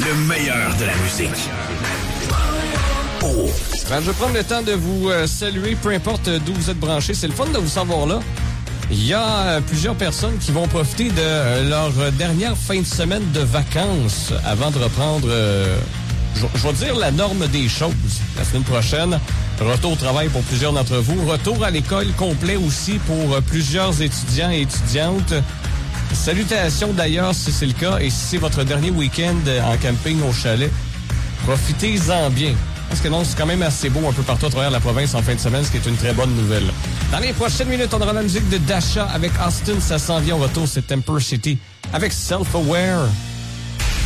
Le meilleur de la musique. Oh. Ben, je vais prendre le temps de vous saluer, peu importe d'où vous êtes branchés. C'est le fun de vous savoir là. Il y a plusieurs personnes qui vont profiter de leur dernière fin de semaine de vacances avant de reprendre, je vais dire, la norme des choses. La semaine prochaine, retour au travail pour plusieurs d'entre vous. Retour à l'école complet aussi pour plusieurs étudiants et étudiantes. Salutations d'ailleurs si c'est le cas et si c'est votre dernier week-end en camping au chalet. Profitez-en bien. Parce que non, c'est quand même assez beau un peu partout à travers la province en fin de semaine, ce qui est une très bonne nouvelle. Dans les prochaines minutes, on aura la musique de Dasha avec Austin. Ça s'en vient au retour, c'est Temper City avec Self-Aware.